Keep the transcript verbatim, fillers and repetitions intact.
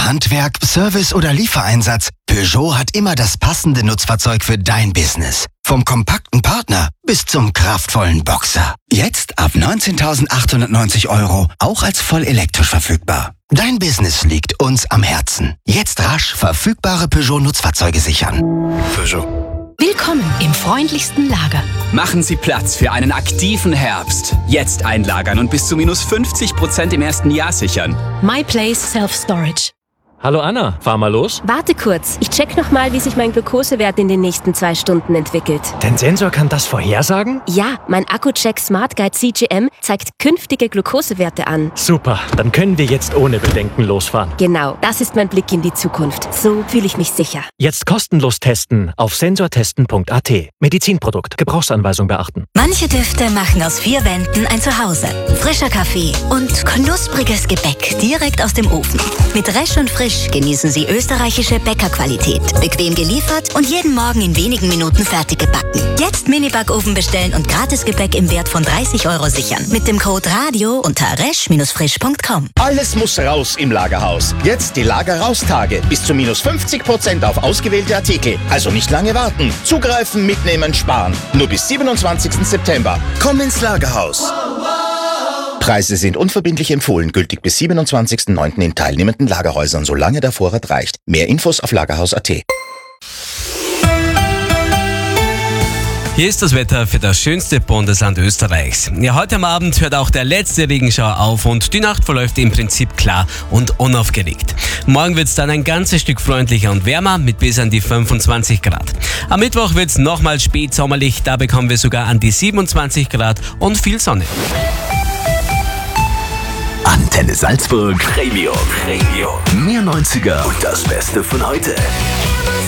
Handwerk, Service oder Liefereinsatz, Peugeot hat immer das passende Nutzfahrzeug für dein Business. Vom kompakten Partner bis zum kraftvollen Boxer. Jetzt ab neunzehntausendachthundertneunzig Euro, auch als voll elektrisch verfügbar. Dein Business liegt uns am Herzen. Jetzt rasch verfügbare Peugeot-Nutzfahrzeuge sichern. Peugeot. Willkommen im freundlichsten Lager. Machen Sie Platz für einen aktiven Herbst. Jetzt einlagern und bis zu minus fünfzig Prozent im ersten Jahr sichern. MyPlace Self-Storage. Hallo Anna, fahr mal los. Warte kurz, ich check nochmal, wie sich mein Glukosewert in den nächsten zwei Stunden entwickelt. Dein Sensor kann das vorhersagen? Ja, mein Akku-Check Smart Guide C G M zeigt künftige Glukosewerte an. Super, dann können wir jetzt ohne Bedenken losfahren. Genau, das ist mein Blick in die Zukunft. So fühle ich mich sicher. Jetzt kostenlos testen auf sensortesten punkt a t. Medizinprodukt, Gebrauchsanweisung beachten. Manche Düfte machen aus vier Wänden ein Zuhause. Frischer Kaffee und knuspriges Gebäck direkt aus dem Ofen. Mit Resch und Frisch genießen Sie österreichische Bäckerqualität. Bequem geliefert und jeden Morgen in wenigen Minuten fertig gebacken. Jetzt Mini-Backofen bestellen und Gratisgebäck im Wert von dreißig Euro sichern. Mit dem Code RADIO unter resch frisch punkt com. Alles muss raus im Lagerhaus. Jetzt die Lagerraustage. Bis zu minus fünfzig Prozent auf ausgewählte Artikel. Also nicht lange warten. Zugreifen, mitnehmen, sparen. Nur bis siebenundzwanzigsten September. Komm ins Lagerhaus. Preise sind unverbindlich empfohlen, gültig bis siebenundzwanzigsten neunten in teilnehmenden Lagerhäusern, solange der Vorrat reicht. Mehr Infos auf lagerhaus punkt a t. Hier ist das Wetter für das schönste Bundesland Österreichs. Ja, heute am Abend hört auch der letzte Regenschauer auf und die Nacht verläuft im Prinzip klar und unaufgeregt. Morgen wird es dann ein ganzes Stück freundlicher und wärmer mit bis an die fünfundzwanzig Grad. Am Mittwoch wird es nochmal spätsommerlich, da bekommen wir sogar an die siebenundzwanzig Grad und viel Sonne. Antenne Salzburg Premium. Premium. Mehr neunziger und das Beste von heute.